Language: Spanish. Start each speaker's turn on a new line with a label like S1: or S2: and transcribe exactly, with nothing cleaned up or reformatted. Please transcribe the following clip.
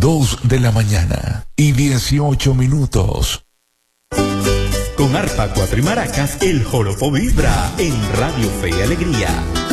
S1: dos de la mañana y dieciocho minutos.
S2: Con arpa, cuatro y maracas, el joropo vibra en Radio Fe y Alegría.